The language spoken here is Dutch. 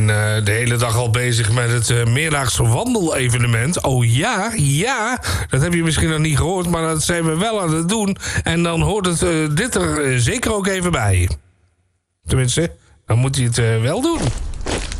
De hele dag al bezig met het meerdaagse wandelevenement. Oh ja, dat heb je misschien nog niet gehoord, maar dat zijn we wel aan het doen. En dan hoort het dit er zeker ook even bij. Tenminste, dan moet hij het wel doen.